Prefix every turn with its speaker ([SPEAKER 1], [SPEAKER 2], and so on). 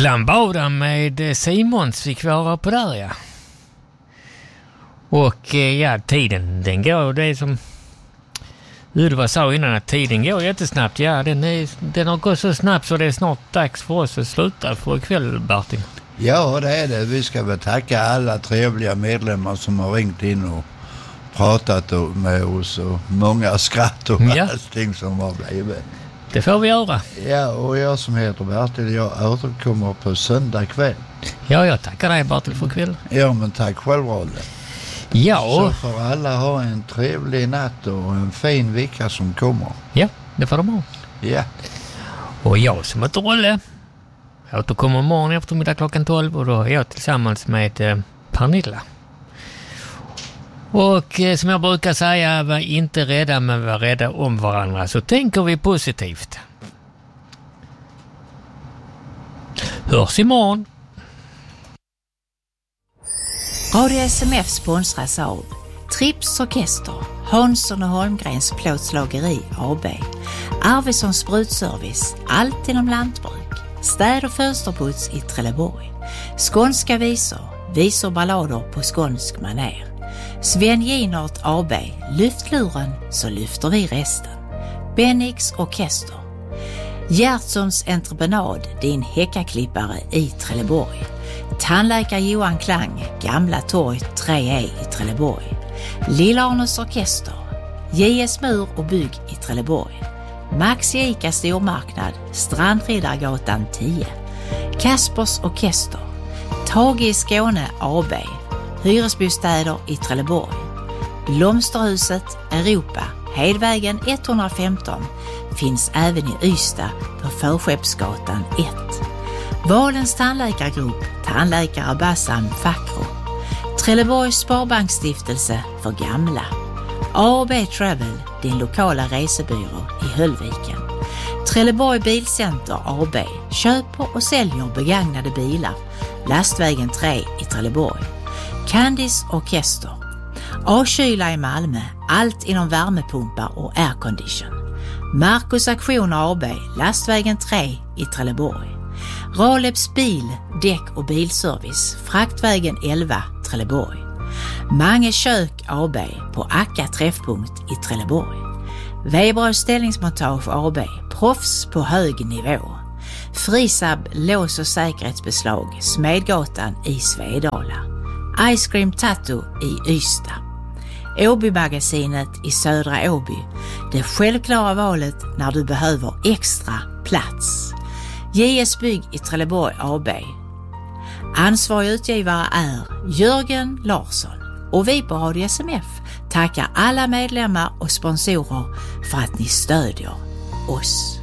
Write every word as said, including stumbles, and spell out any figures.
[SPEAKER 1] Lambada med Simons fick vara på där, ja. Och ja, tiden, den går, det är som Udva sa innan att tiden går jättesnabbt. Ja, den, är, den har gått så snabbt så det är snart dags för oss att sluta för ikväll, Bertil.
[SPEAKER 2] Ja, det är det. Vi ska väl tacka alla trevliga medlemmar som har ringt in och pratat med oss och många skratt och ja. allting som har blivit.
[SPEAKER 1] Det får vi göra.
[SPEAKER 2] Ja, och jag som heter Bertil, jag återkommer på söndag kväll.
[SPEAKER 1] Ja, jag tackar dig, Bertil, för kväll.
[SPEAKER 2] Ja, men tack själv, Rolle.
[SPEAKER 1] Ja.
[SPEAKER 2] Så får alla ha en trevlig natt och en fin vecka som kommer.
[SPEAKER 1] Ja, det får de ha.
[SPEAKER 2] Ja. Och
[SPEAKER 1] jag som heter Rolle, jag återkommer imorgon eftermiddag klockan tolv och då är jag tillsammans med eh, Pernilla. Och eh, som jag brukar säga, var inte rädda men var rädda om varandra, så tänker vi positivt. Hörs imorgon.
[SPEAKER 3] Radio S M F sponsras av Trips Orkester, Hansson och Holmgrens plåtslageri A B, Arvidssons sprutservice, allt inom lantbruk, städ- och fönsterputs i Trelleborg, skånska visor, visor ballader på skånsk maner, Sven Ginart A B, lyftluren så lyfter vi resten, Bennix Orkester, Gertsons entreprenad, din häckaklippare i Trelleborg, tandläkare Johan Klang, Gamla torg tre E i Trelleborg, Lilla Arnes Orkester, J S Mur och bygg i Trelleborg, Max Ica stormarknad, Strandriddargatan tio, Kaspers Orkester, Tage i Skåne A B, hyresbostäder i Trelleborg, Blomsterhuset Europa, Hedvägen etthundrafemton, finns även i Ystad på Förskeppsgatan ett. Valens tandläkargrupp, tandläkare Bassam Fakro, Trelleborgs Sparbankstiftelse för gamla, A och B Travel, din lokala resebyrå i Höllviken, Trelleborg Bilcenter A B, köper och säljer begagnade bilar, Lastvägen tre i Trelleborg, Candice Orkester, A-kyla i Malmö, allt inom värmepumpar och aircondition, Marcus Aktion A B, Lastvägen tre i Trelleborg, Raleps bil, däck och bilservice, Fraktvägen elva, Trelleborg, Mange kök A B på Akka träffpunkt i Trelleborg, Weberös ställningsmontage A B, proffs på hög nivå, Frisab lås- och säkerhetsbeslag, Smedgatan i Svedala, Ice Cream Tattoo i Ystad, Åby-magasinet i Södra Åby, det självklara valet när du behöver extra plats, J S Bygg i Trelleborg A B. Ansvarig utgivare är Jörgen Larsson och vi på Radio S M F tackar alla medlemmar och sponsorer för att ni stödjer oss.